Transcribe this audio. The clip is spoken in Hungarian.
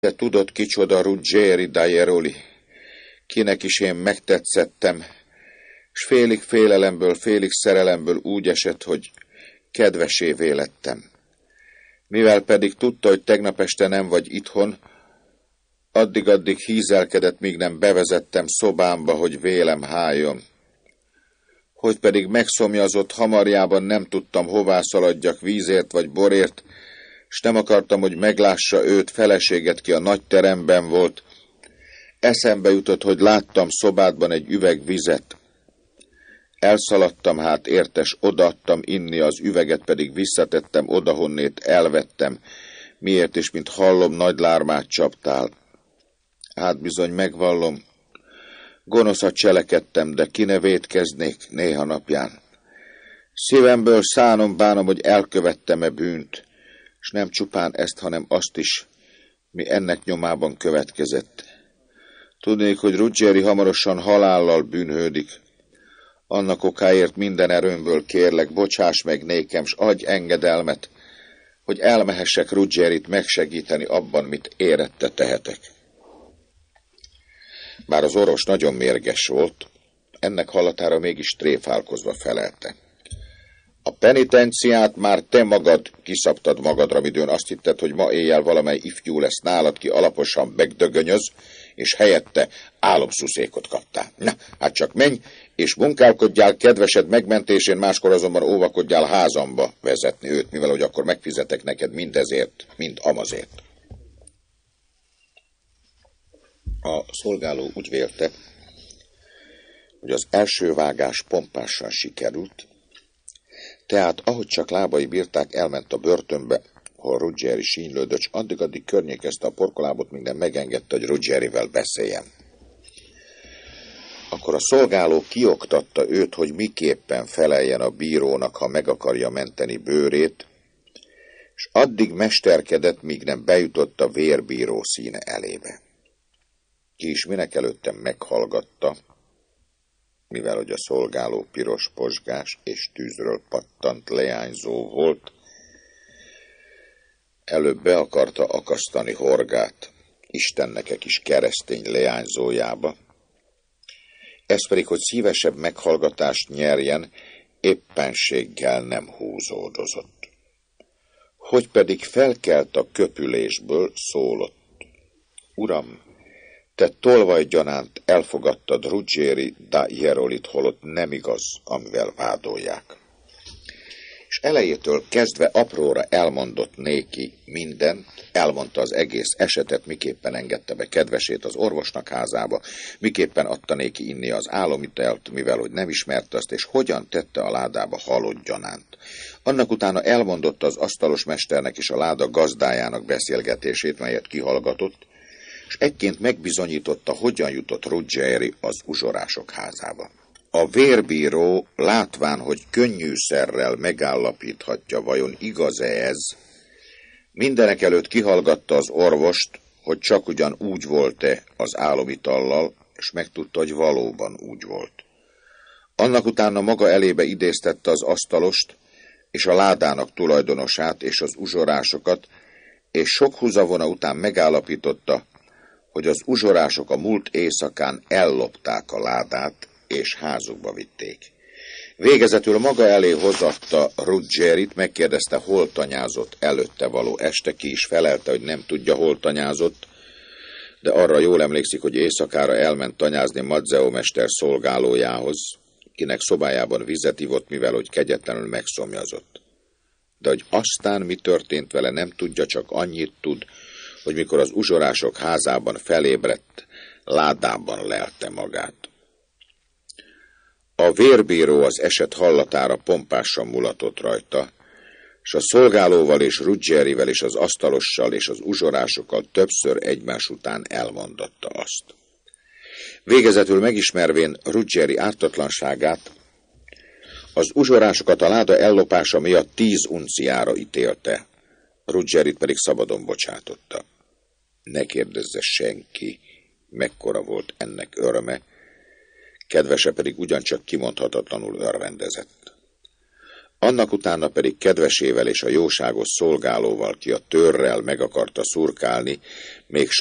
Te tudod, kicsoda Ruggieri da Jeroli, kinek is én megtetszettem, s félig félelemből, félig szerelemből úgy esett, hogy kedvesévé lettem. Mivel pedig tudta, hogy tegnap este nem vagy itthon, addig-addig hízelkedett, míg nem bevezettem szobámba, hogy vélem háljon. Hogy pedig megszomjazott hamarjában nem tudtam, hová szaladjak, vízért vagy borért, s nem akartam, hogy meglássa őt, feleséget, ki a nagy teremben volt. Eszembe jutott, hogy láttam szobádban egy üveg vizet. Elszaladtam hát értes, odaadtam inni, az üveget pedig visszatettem odahonnét, elvettem. Miért is, mint hallom, nagy lármát csaptál. Hát bizony megvallom, gonoszat cselekedtem, de ki ne vétkeznék néha napján. Szívemből szánom bánom, hogy elkövettem-e bűnt, s nem csupán ezt, hanem azt is, mi ennek nyomában következett. Tudnék, hogy Ruggieri hamarosan halállal bűnhődik. Annak okáért minden erőmből kérlek, bocsáss meg nékem, s adj engedelmet, hogy elmehessek Ruggierit megsegíteni abban, mit érette tehetek. Bár az orvos nagyon mérges volt, ennek hallatára mégis tréfálkozva felelte. A penitenciát már te magad kiszabtad magadra, midőn azt hitted, hogy ma éjjel valamely ifjú lesz nálad, ki alaposan megdögönyöz, és helyette álomszuszékot kaptál. Na, hát csak menj, és munkálkodjál kedvesed megmentésén, máskor azonban óvakodjál házamba vezetni őt, mivel hogy akkor megfizetek neked mindezért, mind amazért. A szolgáló úgy vélte, hogy az első vágás pompásan sikerült, tehát ahogy csak lábai bírták, elment a börtönbe, hol Ruggieri sínylődött, s addig-addig környékezte a porkolábot, minden megengedte, hogy Ruggierivel beszéljen. Akkor a szolgáló kioktatta őt, hogy miképpen feleljen a bírónak, ha meg akarja menteni bőrét, s addig mesterkedett, míg nem bejutott a vérbíró színe elébe. Ki is minek előttem meghallgatta, mivel hogy a szolgáló piros pozsgás és tűzről pattant leányzó volt, előbb be akarta akasztani Horgát, Istennek egy kis keresztény leányzójába, ez pedig, hogy szívesebb meghallgatást nyerjen, éppenséggel nem húzódozott. Hogy pedig felkelt a köpülésből, szólott. Uram, te tolvajgyanánt elfogadtad Ruggieri da Jerolit, holott nem igaz, amivel vádolják. És elejétől kezdve apróra elmondott néki mindent, elmondta az egész esetet, miképpen engedte be kedvesét az orvosnak házába, miképpen adta néki inni az álomitelt, mivel hogy nem ismerte azt, és hogyan tette a ládába halott gyanánt. Annak utána elmondotta az asztalos mesternek és a láda gazdájának beszélgetését, melyet kihallgatott, és egyként megbizonyította, hogyan jutott Ruggieri az uzsorások házába. A vérbíró, látván, hogy könnyűszerrel megállapíthatja, vajon igaz-e ez, mindenekelőtt kihallgatta az orvost, hogy csak ugyan úgy volt-e az álomitallal, és megtudta, hogy valóban úgy volt. Annak utána maga elébe idéztette az asztalost, és a ládának tulajdonosát, és az uzsorásokat, és sok húzavona után megállapította, hogy az uzsorások a múlt éjszakán ellopták a ládát, és házukba vitték. Végezetül maga elé hozatta Ruggierit, megkérdezte, hol tanyázott előtte való este, ki is felelte, hogy nem tudja, hol tanyázott, de arra jól emlékszik, hogy éjszakára elment tanyázni Mazzeo mester szolgálójához, kinek szobájában vizet ivott, mivel hogy kegyetlenül megszomjazott. De hogy aztán mi történt vele, nem tudja, csak annyit tud, hogy mikor az uzsorások házában felébredt, ládában lelte magát. A vérbíró az eset hallatára pompásan mulatott rajta, és a szolgálóval és Ruggierivel és az asztalossal és az uzsorásokkal többször egymás után elmondotta azt. Végezetül megismervén Ruggieri ártatlanságát, az uzsorásokat a láda ellopása miatt 10 unciára ítélte, Ruggierit pedig szabadon bocsátotta. Ne kérdezze senki, mekkora volt ennek öröme, kedvese pedig ugyancsak kimondhatatlanul örvendezett. Annak utána pedig kedvesével és a jóságos szolgálóval, ki a törrel meg akarta szurkálni, még